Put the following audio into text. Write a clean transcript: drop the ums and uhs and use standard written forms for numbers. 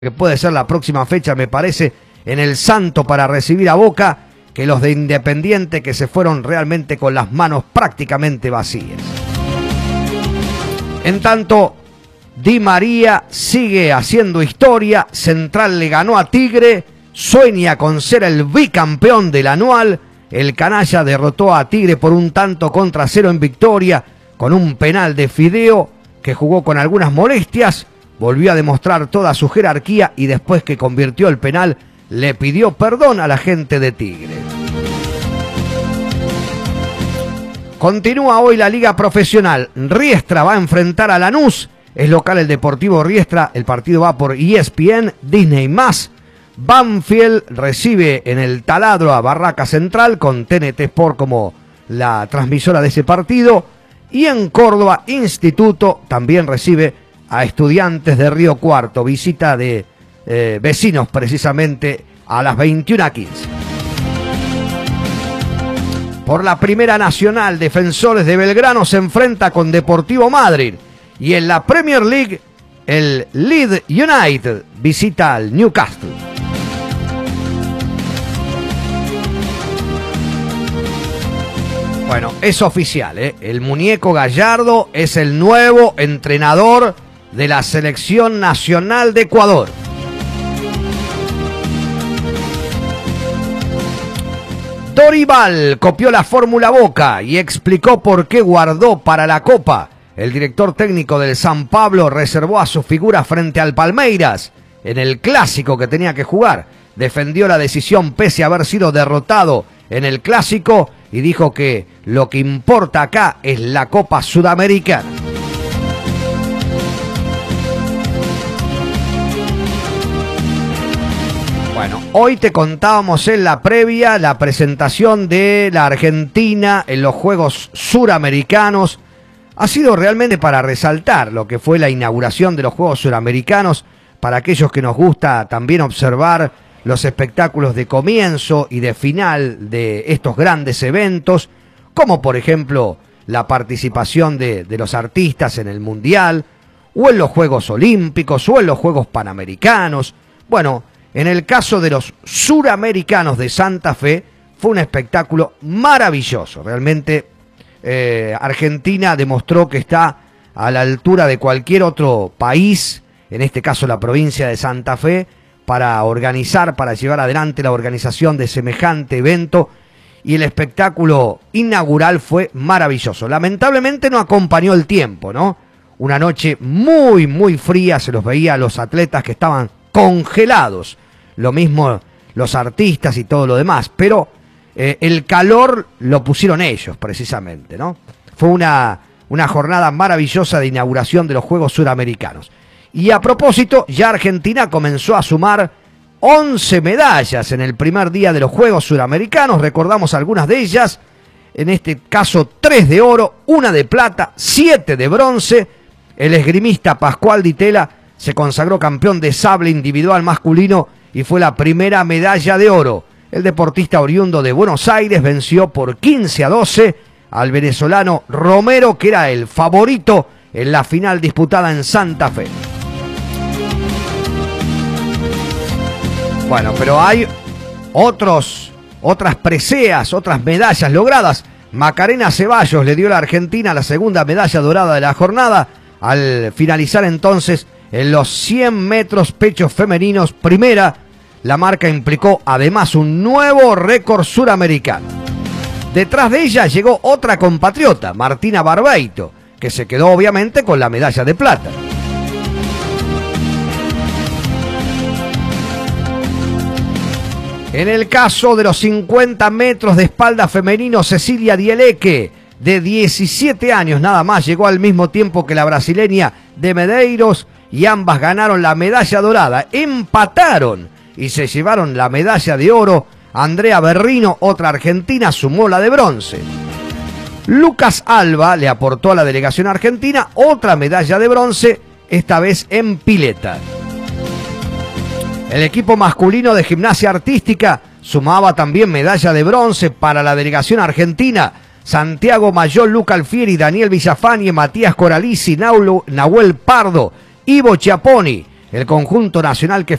que puede ser la próxima fecha, me parece, en el Santo para recibir a Boca, que los de Independiente, que se fueron realmente con las manos prácticamente vacías. En tanto, Di María sigue haciendo historia. Central le ganó a Tigre, sueña con ser el bicampeón del anual. El canalla derrotó a Tigre por 1-0 en victoria, con un penal de Fideo, que jugó con algunas molestias. Volvió a demostrar toda su jerarquía y después que convirtió el penal, le pidió perdón a la gente de Tigre. Continúa hoy la liga profesional. Riestra va a enfrentar a Lanús. Es local el Deportivo Riestra. El partido va por ESPN, Disney+. Banfield recibe en el Taladro a Barraca Central con TNT Sport como la transmisora de ese partido. Y en Córdoba, Instituto también recibe a Estudiantes de Río Cuarto. Visita de vecinos precisamente a las 21:15. Por la Primera Nacional, Defensores de Belgrano se enfrenta con Deportivo Madryn. Y en la Premier League, el Leeds United visita al Newcastle. Bueno, es oficial, ¿eh? El muñeco Gallardo es el nuevo entrenador de la Selección Nacional de Ecuador. Dorival copió la fórmula Boca y explicó por qué guardó para la Copa. El director técnico del San Pablo reservó a su figura frente al Palmeiras en el clásico que tenía que jugar. Defendió la decisión pese a haber sido derrotado en el clásico y dijo que lo que importa acá es la Copa Sudamericana. Bueno, hoy te contábamos en la previa la presentación de la Argentina en los Juegos Suramericanos. Ha sido realmente para resaltar lo que fue la inauguración de los Juegos Suramericanos, para aquellos que nos gusta también observar los espectáculos de comienzo y de final de estos grandes eventos, como por ejemplo la participación de los artistas en el Mundial, o en los Juegos Olímpicos, o en los Juegos Panamericanos. Bueno, en el caso de los Suramericanos de Santa Fe, fue un espectáculo maravilloso. Realmente Argentina demostró que está a la altura de cualquier otro país, en este caso la provincia de Santa Fe, para organizar, para llevar adelante la organización de semejante evento, y el espectáculo inaugural fue maravilloso. Lamentablemente no acompañó el tiempo, ¿no? Una noche muy, muy fría, se los veía a los atletas que estaban congelados, lo mismo los artistas y todo lo demás, pero el calor lo pusieron ellos precisamente, ¿no? Fue una jornada maravillosa de inauguración de los Juegos Suramericanos. Y a propósito, ya Argentina comenzó a sumar 11 medallas en el primer día de los Juegos Suramericanos. Recordamos algunas de ellas, en este caso 3 de oro, 1 de plata, 7 de bronce. El esgrimista Pascual Di Tella se consagró campeón de sable individual masculino y fue la primera medalla de oro. El deportista oriundo de Buenos Aires venció por 15-12 al venezolano Romero, que era el favorito en la final disputada en Santa Fe. Bueno, pero hay otras preseas, otras medallas logradas. Macarena Ceballos le dio a la Argentina la segunda medalla dorada de la jornada al finalizar entonces en los 100 metros pechos femeninos primera. La marca implicó además un nuevo récord suramericano. Detrás de ella llegó otra compatriota, Martina Barbeito, que se quedó obviamente con la medalla de plata. En el caso de los 50 metros de espalda femenino, Cecilia Dieleque, de 17 años nada más, llegó al mismo tiempo que la brasileña de Medeiros y ambas ganaron la medalla dorada. Empataron y se llevaron la medalla de oro. Andrea Berrino, otra argentina, sumó la de bronce. Lucas Alba le aportó a la delegación argentina otra medalla de bronce, esta vez en pileta. El equipo masculino de gimnasia artística sumaba también medalla de bronce para la delegación argentina. Santiago Mayol, Luca Alfieri, Daniel Villafañe, Matías Coralisi, Nahuel Pardo, Ivo Chiapponi. el conjunto nacional que